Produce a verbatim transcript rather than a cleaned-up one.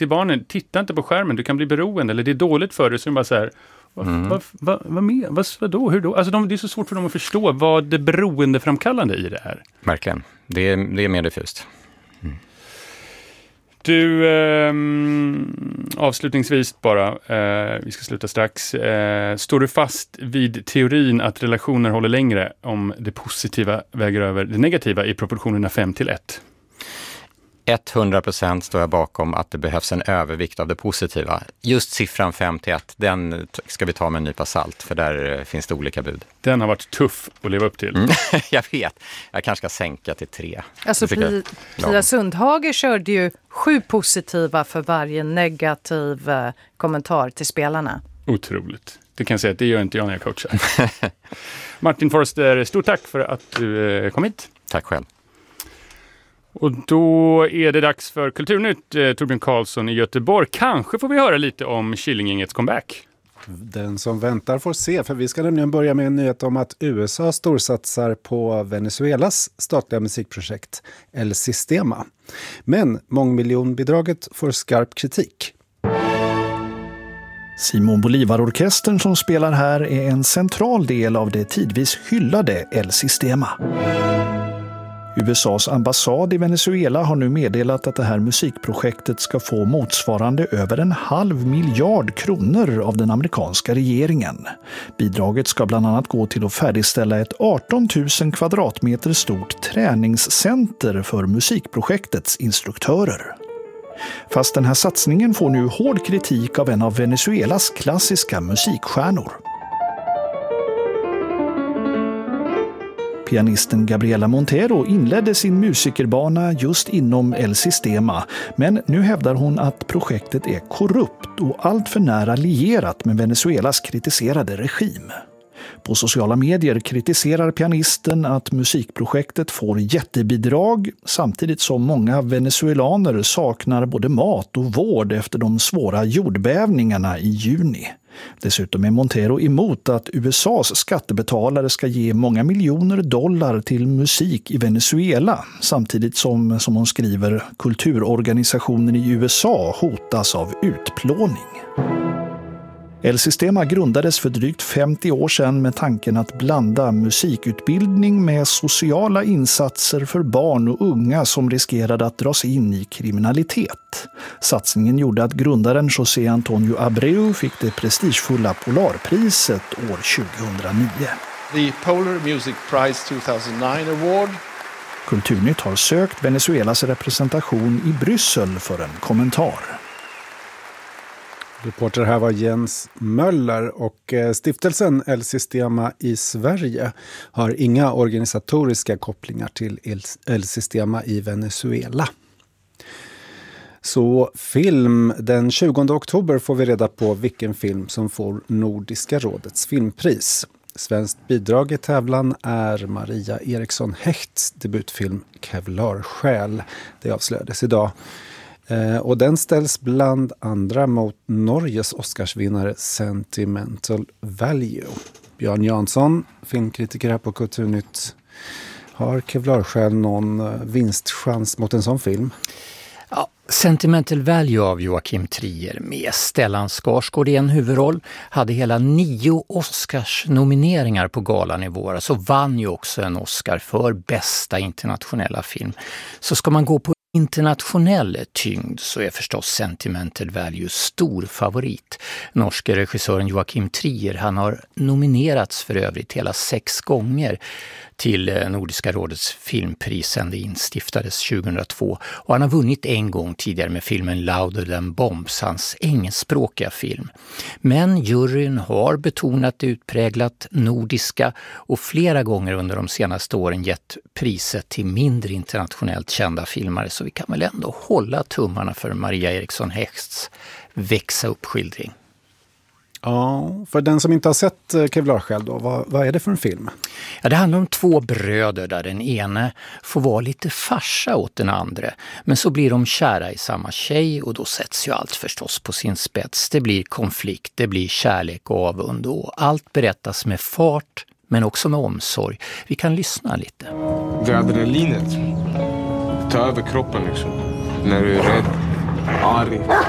till barnen, titta inte på skärmen, du kan bli beroende, eller det är dåligt för dig, så är de bara så här, vad, mm. vad, vad, vad, med, vad, vad då, hur då? Alltså de, det är så svårt för dem att förstå vad det beroendeframkallande i det är. Verkligen, det är, det är mer diffust. Mm. Du, eh, avslutningsvis bara, eh, vi ska sluta strax. Eh, står du fast vid teorin att relationer håller längre om det positiva väger över det negativa i proportionerna fem till ett? hundra procent står jag bakom att det behövs en övervikt av det positiva. Just siffran fem till ett, den ska vi ta med en nypa salt, för där finns det olika bud. Den har varit tuff att leva upp till. Mm. Jag vet. Jag kanske ska sänka till tre. Alltså Pia, Pia Sundhage körde ju sju positiva för varje negativ eh, kommentar till spelarna. Otroligt. Det kan jag säga att det gör inte jag när jag coachar. Martin Forster, stort tack för att du eh, kom hit. Tack själv. Och då är det dags för Kulturnytt. Eh, Torbjörn Karlsson i Göteborg. Kanske får vi höra lite om Killinggängets comeback. Den som väntar får se, för vi ska nämligen börja med en nyhet om att U S A storsatsar på Venezuelas statliga musikprojekt El Sistema. Men mångmiljonbidraget får skarp kritik. Simon Bolivar-orkestern som spelar här är en central del av det tidvis hyllade El Sistema. U S A:s ambassad i Venezuela har nu meddelat att det här musikprojektet ska få motsvarande över en halv miljard kronor av den amerikanska regeringen. Bidraget ska bland annat gå till att färdigställa ett arton tusen kvadratmeter stort träningscenter för musikprojektets instruktörer. Fast den här satsningen får nu hård kritik av en av Venezuelas klassiska musikstjärnor. Pianisten Gabriela Montero inledde sin musikerbana just inom El Sistema, men nu hävdar hon att projektet är korrupt och allt för nära lierat med Venezuelas kritiserade regim. På sociala medier kritiserar pianisten att musikprojektet får jättebidrag samtidigt som många venezuelaner saknar både mat och vård efter de svåra jordbävningarna i juni. Dessutom är Montero emot att U S A:s skattebetalare ska ge många miljoner dollar till musik i Venezuela, samtidigt som, som hon skriver, kulturorganisationen i U S A hotas av utplåning. El Sistema grundades för drygt femtio år sedan med tanken att blanda musikutbildning med sociala insatser för barn och unga som riskerade att dras in i kriminalitet. Satsningen gjorde att grundaren José Antonio Abreu fick det prestigefulla Polarpriset år tjugohundranio. The Polar Music Prize tjugohundranio Award. Kulturnytt har sökt Venezuelas representation i Bryssel för en kommentar. Reporter här var Jens Möller, och stiftelsen El Sistema i Sverige har inga organisatoriska kopplingar till El Sistema i Venezuela. Så film, den tjugonde oktober får vi reda på vilken film som får Nordiska rådets filmpris. Svenskt bidrag i tävlan är Maria Eriksson Hechts debutfilm Kevlarsjäl. Det avslöjades idag. Och den ställs bland andra mot Norges Oscarsvinnare Sentimental Value. Björn Jansson, filmkritiker här på Kulturnytt. Har Kevlarsjäl någon vinstchans mot en sån film? Ja, Sentimental Value av Joakim Trier med Stellan Skarsgård i en huvudroll hade hela nio Oscars-nomineringar på galan i våras och vann ju också en Oscar för bästa internationella film. Så ska man gå på internationell tyngd så är förstås Sentimental Value stor favorit. Norske regissören Joakim Trier, han har nominerats för övrigt hela sex gånger till Nordiska rådets filmpris sedan det instiftades tjugohundratvå, och han har vunnit en gång tidigare med filmen Louder Than Bombs, hans engelskspråkiga film. Men juryn har betonat det utpräglat nordiska och flera gånger under de senaste åren gett priset till mindre internationellt kända filmare, så vi kan väl ändå hålla tummarna för Maria Eriksson Hechts växa upp-skildring. Ja, för den som inte har sett Kevlarsjäl då, vad, vad är det för en film? Ja, det handlar om två bröder där den ene får vara lite farsa åt den andra. Men så blir de kära i samma tjej och då sätts ju allt förstås på sin spets. Det blir konflikt, det blir kärlek och avund och allt berättas med fart men också med omsorg. Vi kan lyssna lite. Det adrenalinet tar över kroppen liksom. När du är rädd, arg,